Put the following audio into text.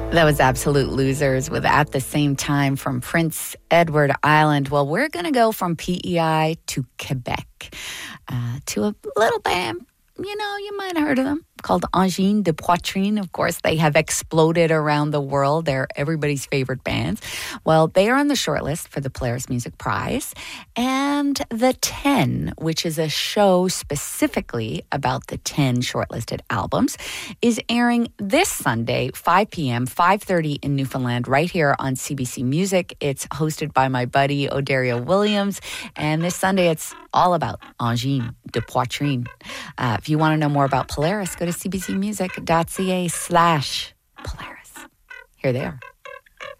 That was Absolute Losers with At the Same Time from Prince Edward Island. Well, we're going to go from PEI to Quebec to a little band. You know, you might have heard of them, called Angine de Poitrine. Of course, they have exploded around the world. They're everybody's favorite bands. Well, they are on the shortlist for the Polaris Music Prize. And The 10, which is a show specifically about the 10 shortlisted albums, is airing this Sunday, 5 p.m., 5:30 in Newfoundland, right here on CBC Music. It's hosted by my buddy, Odario Williams. And this Sunday, it's all about Angine de Poitrine. If you want to know more about Polaris, go to cbcmusic.ca/Polaris. Here they are.